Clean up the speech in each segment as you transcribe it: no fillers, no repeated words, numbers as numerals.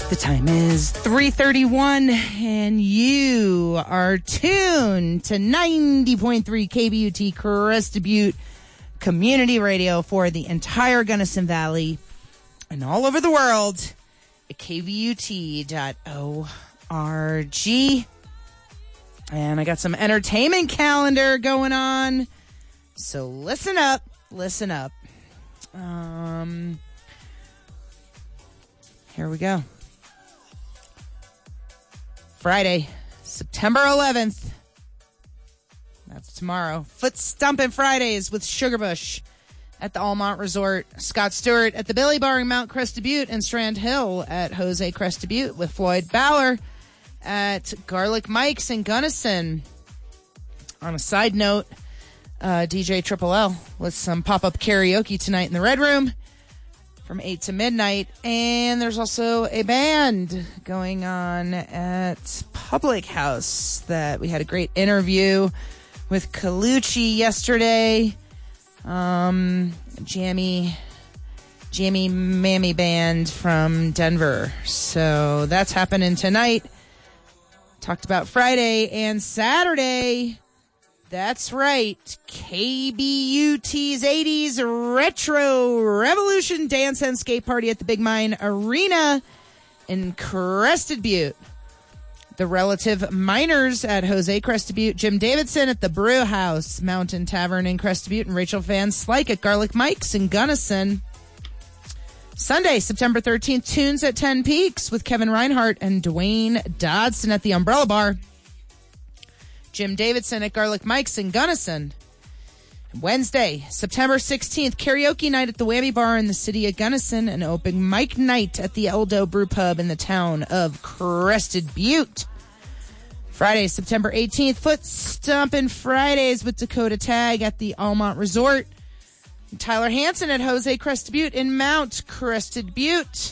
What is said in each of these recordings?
The time is 3:31, and you are tuned to 90.3 KBUT Crested Butte Community Radio for the entire Gunnison Valley and all over the world at kvut.org. And I got some entertainment calendar going on, so listen up. Here we go. Friday, September 11th. That's tomorrow. Foot Stompin' Fridays with Sugarbush at the Almont Resort. Scott Stewart at the Billy Bar in Mount Crested Butte, and Strand Hill at Jose Crested Butte with Floyd Bauer at Garlic Mike's in Gunnison. On a side note, DJ Triple L with some pop-up karaoke tonight in the Red Room from 8 to midnight. And there's also a band going on at Public House that we had a great interview with Colucci yesterday. Jammy Mammy Band from Denver. So that's happening tonight. Talked about Friday and Saturday. That's right. KBUT's 80s Retro Revolution Dance and Skate Party at the Big Mine Arena in Crested Butte. The Relative Miners at Jose Crested Butte. Jim Davidson at the Brew House Mountain Tavern in Crested Butte. And Rachel Van Slyke at Garlic Mike's in Gunnison. Sunday, September 13th, Tunes at 10 Peaks with Kevin Reinhart and Dwayne Dodson at the Umbrella Bar. Jim Davidson at Garlic Mike's in Gunnison. Wednesday, September 16th, karaoke night at the Whammy Bar in the city of Gunnison, and open mic night at the Eldo Brew Pub in the town of Crested Butte. Friday, September 18th, Foot Stompin' Fridays with Dakota Tag at the Almont Resort. Tyler Hansen at Jose Crested Butte in Mount Crested Butte.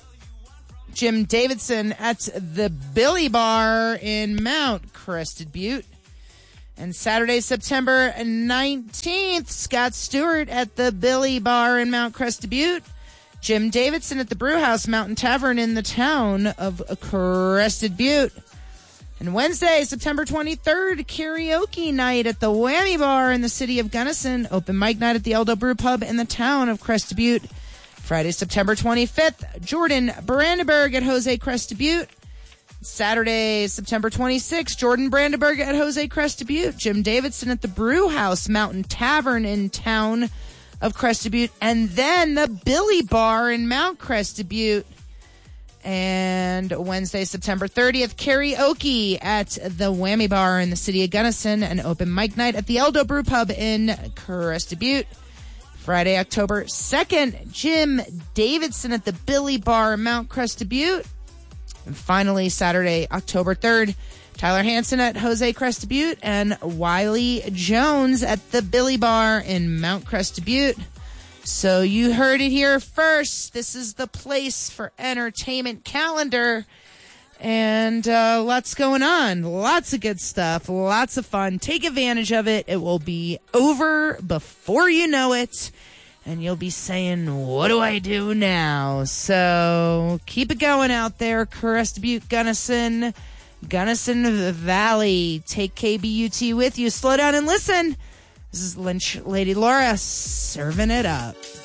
Jim Davidson at the Billy Bar in Mount Crested Butte. And Saturday, September 19th, Scott Stewart at the Billy Bar in Mount Crested Butte. Jim Davidson at the Brew House Mountain Tavern in the town of Crested Butte. And Wednesday, September 23rd, karaoke night at the Whammy Bar in the city of Gunnison. Open mic night at the Eldo Brew Pub in the town of Crested Butte. Friday, September 25th, Jordan Brandenburg at Jose Crested Butte. Saturday, September 26th, Jordan Brandenburg at Jose Crested Butte. Jim Davidson at the Brew House Mountain Tavern in town of Crested Butte. And then the Billy Bar in Mount Crested Butte. And Wednesday, September 30th, karaoke at the Whammy Bar in the city of Gunnison. And open mic night at the Eldo Brew Pub in Crested Butte. Friday, October 2nd, Jim Davidson at the Billy Bar in Mount Crested Butte. And finally, Saturday, October 3rd, Tyler Hansen at Jose Crested Butte and Wiley Jones at the Billy Bar in Mount Crested Butte. So you heard it here first. This is the place for entertainment calendar. And lots going on. Lots of good stuff. Lots of fun. Take advantage of it. It will be over before you know it. And you'll be saying, what do I do now? So keep it going out there. Crested Butte, Gunnison Valley. Take KBUT with you. Slow down and listen. This is Lynch Lady Laura serving it up.